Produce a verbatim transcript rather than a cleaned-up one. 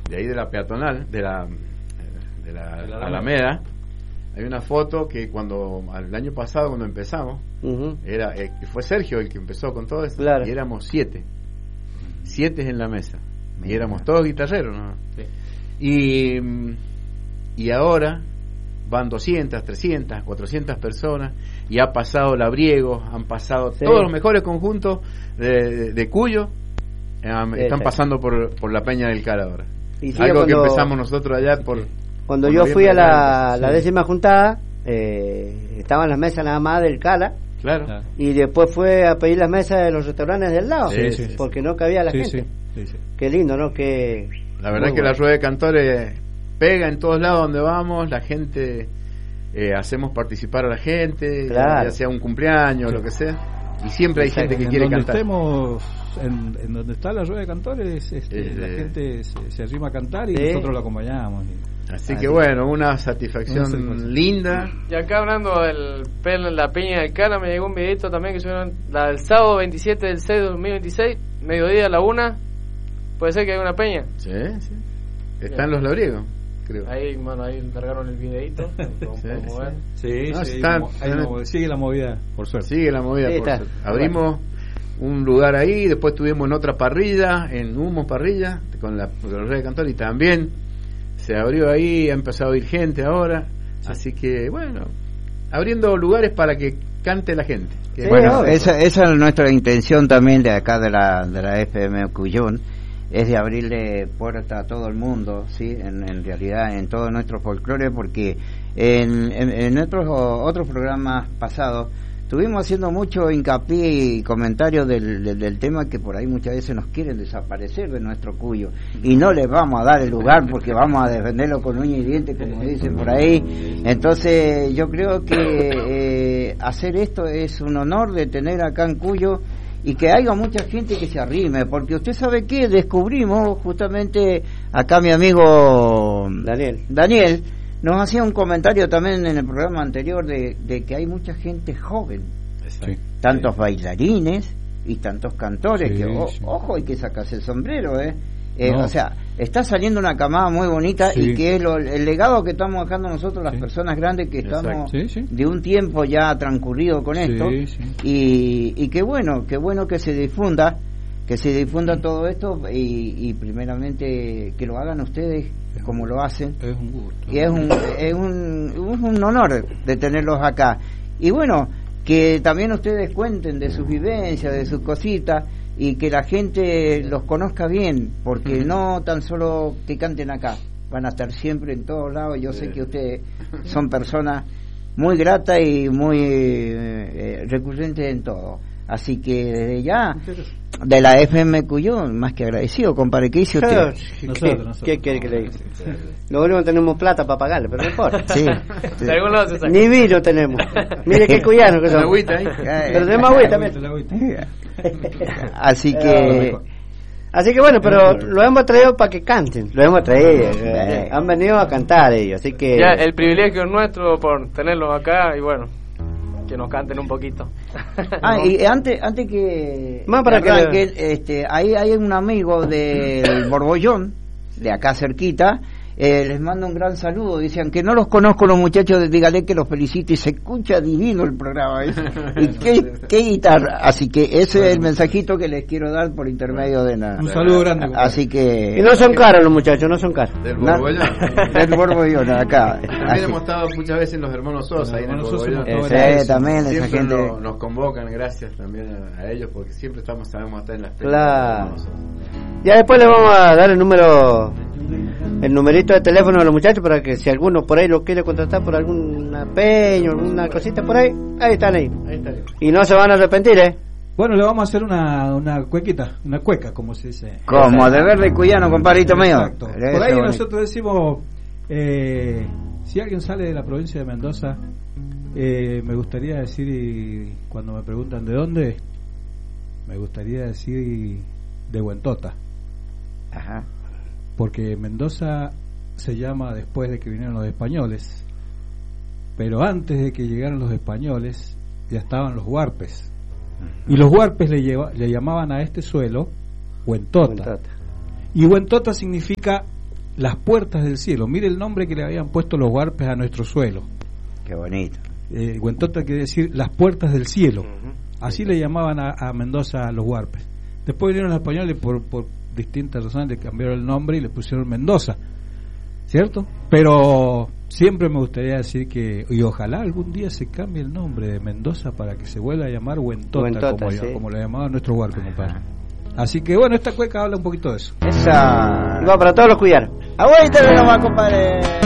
de ahí de la peatonal, de la, de la, de la Alameda, hay una foto que cuando, el año pasado cuando empezamos, uh-huh. era eh, fue Sergio el que empezó con todo esto, claro. y éramos siete, siete en la mesa, Mira. y éramos todos guitarreros, ¿no? Sí. Y, y ahora van doscientas, trescientas, cuatrocientas personas, y ha pasado Labriego, han pasado sí. todos los mejores conjuntos de, de, de Cuyo, eh, sí, están sí. pasando por, por la Peña del Cara ahora. Y sí, algo cuando, que empezamos nosotros allá por... Cuando yo fui a la, sí. la décima juntada, eh, estaban las mesas nada más del Cala, claro. y después fue a pedir las mesas de los restaurantes del lado, sí, sí, porque sí. no cabía la sí, gente. Sí, sí, sí. Qué lindo, ¿no? Que la verdad es que bueno. la rueda de cantores pega en todos lados donde vamos, la gente, eh, hacemos participar a la gente, claro. ya sea un cumpleaños o lo que sea, y siempre hay gente que en quiere donde cantar. Estemos, en, en donde está la rueda de cantores, este, eh, la gente se, se arrima a cantar y ¿sí? nosotros lo acompañamos. Y, así que bueno, una satisfacción, una satisfacción linda. Y acá hablando del la Peña del Cara, me llegó un videito también que subieron la del sábado veintisiete del seis de dos mil veintiséis, mediodía a la una. Puede ser que haya una peña. Sí, sí. Están los labriegos, creo. Ahí, bueno, ahí cargaron el videito. sí, ver. sí, no, sí, están, ahí no, sigue la movida, por suerte. Sigue la movida, sí, por suerte. Abrimos un lugar ahí, después estuvimos en otra parrilla, en Humo Parrilla, con la, con la Red de Cantor, y también se abrió ahí, ha empezado a ir gente ahora. Sí. Así que, bueno, abriendo lugares para que cante la gente. Sí, bueno, esa, esa es nuestra intención también de acá de la, de la F M Cuyón, es de abrirle puerta a todo el mundo, sí, en, en realidad en todo nuestro folclore, porque en, en, en nuestros otros programas pasados estuvimos haciendo mucho hincapié y comentarios del, del, del tema que por ahí muchas veces nos quieren desaparecer de nuestro Cuyo, y no les vamos a dar el lugar porque vamos a defenderlo con uña y diente, como dicen por ahí. Entonces yo creo que eh, hacer esto es un honor de tener acá en Cuyo, y que haya mucha gente que se arrime, porque usted sabe que descubrimos justamente acá mi amigo Daniel Daniel nos hacía un comentario también en el programa anterior de, de que hay mucha gente joven, sí, tantos sí. bailarines y tantos cantores, sí, que o, sí. ojo, hay que sacarse el sombrero, eh, eh no. o sea, está saliendo una camada muy bonita, sí. y que es lo, el legado que estamos dejando nosotros las sí. personas grandes que estamos sí, sí. de un tiempo ya transcurrido con esto, sí, sí. y y qué bueno, qué bueno que se difunda, que se difunda sí. todo esto, y, y primeramente que lo hagan ustedes como lo hacen, es un gusto, y es un, es un, es un honor de tenerlos acá, y bueno, que también ustedes cuenten de sus vivencias, de sus cositas, y que la gente los conozca bien, porque no tan solo que canten acá, van a estar siempre en todos lados. Yo sé que ustedes son personas muy gratas y muy eh, recurrentes en todo, así que desde ya de la F M Cuyón, más que agradecido, compadre. ¿Qué hizo usted? Nosotros, nosotros. ¿Qué quiere que le diga? Lo único que tenemos plata para pagarle, pero no importa. Sí, sí. De algún lado se saca. Ni vino tenemos. Mire qué cuyano que son. Pero tenemos agüita también. Así que así que bueno, pero lo hemos traído para que canten, lo hemos traído, eh, han venido a cantar ellos, así que ya el privilegio es nuestro por tenerlos acá, y bueno, que nos canten un poquito. Ah, ¿no? Y antes antes que más para que, que este ahí hay un amigo del Borbollón, de acá cerquita. Eh, les mando un gran saludo. Dicen que no los conozco los muchachos, dígale que los felicito, y se escucha divino el programa, ¿eh? Y qué, qué guitarra. Así que ese es el mensajito que les quiero dar por intermedio de nada. Un saludo grande. Así que y no son caros los muchachos, no son caros. Del Borbollón. Del Borbollón acá. También hemos estado muchas veces en los hermanos Sosa, ahí en el Borbollón. Eh, sí, también esa siempre gente nos, nos convocan, gracias también a, a ellos, porque siempre estamos sabemos estar en las peñas. Claro. Ya después le vamos a dar el número, el numerito de teléfono de los muchachos, para que si alguno por ahí lo quiere contratar por alguna peña, alguna cosita por ahí, ahí están ahí. Ahí está. Y no se van a arrepentir, ¿eh? Bueno, le vamos a hacer una, una cuequita, una cueca, como se dice. Como de verde cuyano, compadrito mío. Exacto. Por ahí nosotros decimos, eh, si alguien sale de la provincia de Mendoza, eh, me gustaría decir, y cuando me preguntan de dónde, me gustaría decir de Huentota. Ajá. Porque Mendoza se llama después de que vinieron los españoles, pero antes de que llegaran los españoles ya estaban los huarpes, y los huarpes le, lleva, le llamaban a este suelo Huentota, Huentota. Y Huentota significa las puertas del cielo. Mire el nombre que le habían puesto los huarpes a nuestro suelo. Qué bonito. Eh, Huentota quiere decir las puertas del cielo. Uh-huh. Así sí, le llamaban a, a Mendoza a los huarpes. Después vinieron los españoles por, por distintas razones, le cambiaron el nombre y le pusieron Mendoza, ¿cierto? Pero siempre me gustaría decir que, y ojalá algún día se cambie el nombre de Mendoza para que se vuelva a llamar Huentota, Huentota como, sí. como le llamaban nuestros huarpes, compadre. Así que bueno, esta cueca habla un poquito de eso. Esa. Y va para todos los cuidados. Agüita, nomás, compadre.